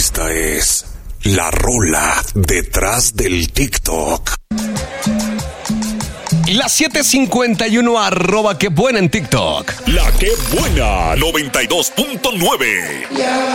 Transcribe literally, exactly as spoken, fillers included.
Esta es la rola detrás del TikTok. La siete cincuenta y uno, arroba qué buena en TikTok. La que buena, noventa y dos punto nueve.